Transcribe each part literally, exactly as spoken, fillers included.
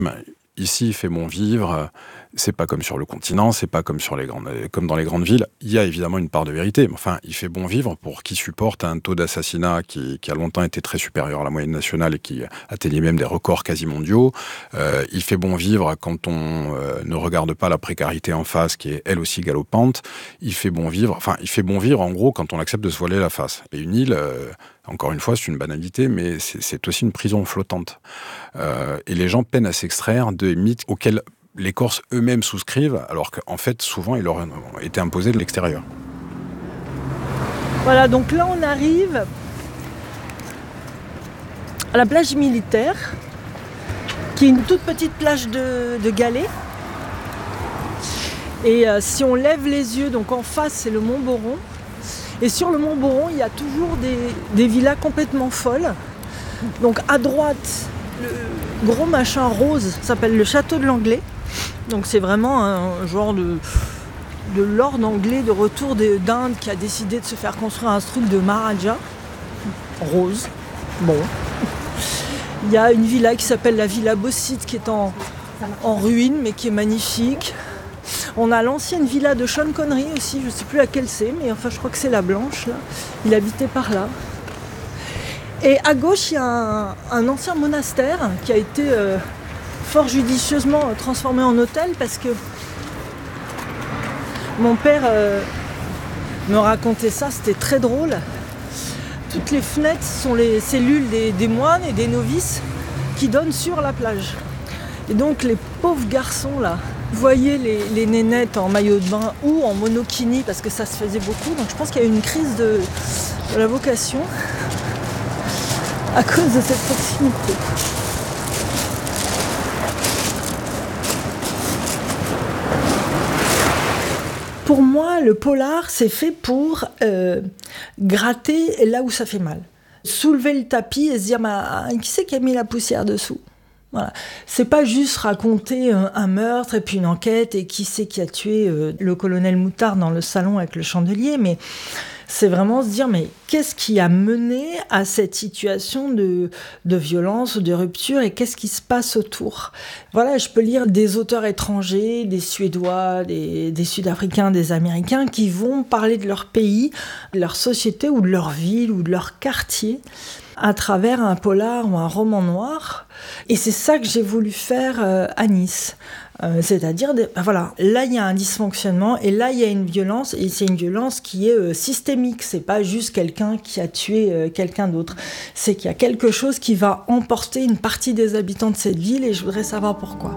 Ben, ici, il fait bon vivre. C'est pas comme sur le continent, c'est pas comme, sur les grandes, comme dans les grandes villes. Il y a évidemment une part de vérité. Mais enfin, il fait bon vivre pour qui supporte un taux d'assassinat qui, qui a longtemps été très supérieur à la moyenne nationale et qui atteignait même des records quasi mondiaux. Euh, il fait bon vivre quand on euh, ne regarde pas la précarité en face, qui est elle aussi galopante. Il fait bon vivre, enfin, il fait bon vivre en gros quand on accepte de se voiler la face. Et une île, euh, encore une fois, c'est une banalité, mais c'est, c'est aussi une prison flottante. Euh, et les gens peinent à s'extraire des mythes auxquels les Corses eux-mêmes souscrivent, alors qu'en fait, souvent, ils leur ont été imposés de l'extérieur. Voilà, donc là, on arrive à la plage militaire, qui est une toute petite plage de, de galets. Et euh, si on lève les yeux, donc en face, c'est le Mont Boron. Et sur le Mont Boron, il y a toujours des, des villas complètement folles. Donc à droite, le gros machin rose s'appelle le château de l'Anglais. Donc c'est vraiment un genre de, de lord anglais de retour d'Inde qui a décidé de se faire construire un truc de Maharaja. Rose. Bon. Il y a une villa qui s'appelle la Villa Bossite qui est en, en ruine mais qui est magnifique. On a l'ancienne villa de Sean Connery aussi, je ne sais plus laquelle c'est, mais enfin je crois que c'est la blanche là. Il habitait par là. Et à gauche, il y a un, un ancien monastère qui a été euh, fort judicieusement transformé en hôtel parce que mon père euh, me racontait ça, c'était très drôle. Toutes les fenêtres sont les cellules des, des moines et des novices qui donnent sur la plage. Et donc les pauvres garçons là, vous voyez les, les nénettes en maillot de bain ou en monokini parce que ça se faisait beaucoup. Donc je pense qu'il y a eu une crise de, de la vocation à cause de cette proximité. Pour moi, le polar, c'est fait pour euh, gratter là où ça fait mal. Soulever le tapis et se dire bah, qui c'est qui a mis la poussière dessous ? Voilà. C'est pas juste raconter un, un meurtre et puis une enquête et qui c'est qui a tué euh, le colonel Moutard dans le salon avec le chandelier, mais c'est vraiment se dire mais qu'est-ce qui a mené à cette situation de, de violence ou de rupture et qu'est-ce qui se passe autour. Voilà, je peux lire des auteurs étrangers, des Suédois, des, des Sud-Africains, des Américains qui vont parler de leur pays, de leur société ou de leur ville ou de leur quartier à travers un polar ou un roman noir. Et c'est ça que j'ai voulu faire euh, à Nice. Euh, c'est-à-dire, ben voilà, là il y a un dysfonctionnement et là il y a une violence et c'est une violence qui est euh, systémique. C'est pas juste quelqu'un qui a tué euh, quelqu'un d'autre. C'est qu'il y a quelque chose qui va emporter une partie des habitants de cette ville et je voudrais savoir pourquoi.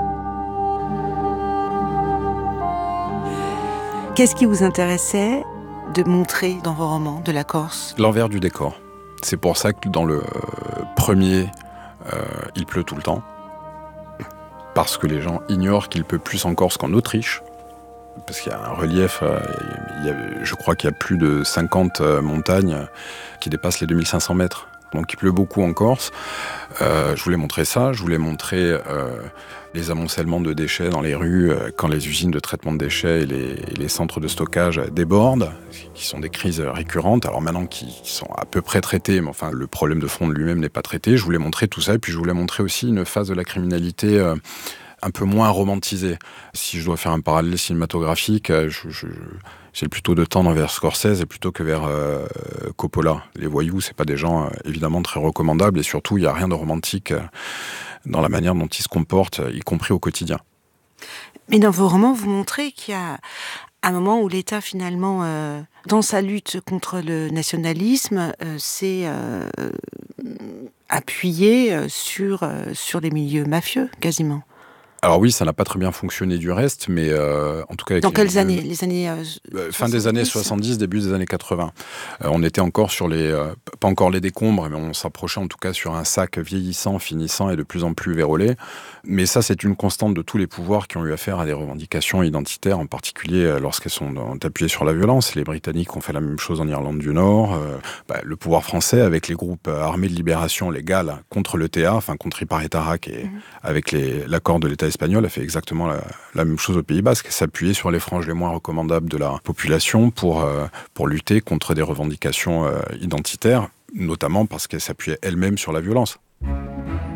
Qu'est-ce qui vous intéressait de montrer dans vos romans de la Corse ? L'envers du décor. C'est pour ça que dans le premier, euh, il pleut tout le temps. Parce que les gens ignorent qu'il pleut plus en Corse qu'en Autriche. Parce qu'il y a un relief, euh, il y a, je crois qu'il y a plus de cinquante euh, montagnes qui dépassent les deux mille cinq cents mètres. Donc il pleut beaucoup en Corse. Euh, je voulais montrer ça, je voulais montrer euh, les amoncellements de déchets dans les rues euh, quand les usines de traitement de déchets et les, et les centres de stockage débordent, qui sont des crises récurrentes, alors maintenant qui sont à peu près traitées, mais enfin le problème de fond de lui-même n'est pas traité. Je voulais montrer tout ça, et puis je voulais montrer aussi une phase de la criminalité euh, un peu moins romantisée. Si je dois faire un parallèle cinématographique, je, je, j'ai plutôt de tendre vers Scorsese plutôt que vers euh, Coppola. Les voyous, c'est pas des gens euh, évidemment très recommandables, et surtout il n'y a rien de romantique euh, dans la manière dont ils se comportent, y compris au quotidien. Mais dans vos romans, vous montrez qu'il y a un moment où l'État finalement, euh, dans sa lutte contre le nationalisme, euh, s'est euh, appuyé sur, euh, sur les milieux mafieux, quasiment. Alors oui, ça n'a pas très bien fonctionné du reste, mais euh, en tout cas... Avec Dans les, quelles années Les années euh, Fin des années soixante-dix, début des années quatre-vingts. Euh, on était encore sur les... Euh, pas encore les décombres, mais on s'approchait en tout cas sur un sac vieillissant, finissant et de plus en plus vérolé. Mais ça, c'est une constante de tous les pouvoirs qui ont eu affaire à des revendications identitaires, en particulier lorsqu'elles sont appuyées sur la violence. Les Britanniques ont fait la même chose en Irlande du Nord. Euh, bah, le pouvoir français, avec les groupes armés de libération légale contre l'E T A, enfin contre Ipar Tarak, et mmh. avec les, l'accord de l'État espagnol, a fait exactement la, la même chose au Pays Basque, s'appuyer sur les franges les moins recommandables de la population pour, euh, pour lutter contre des revendications euh, identitaires, notamment parce qu'elle s'appuyait elle-même sur la violence.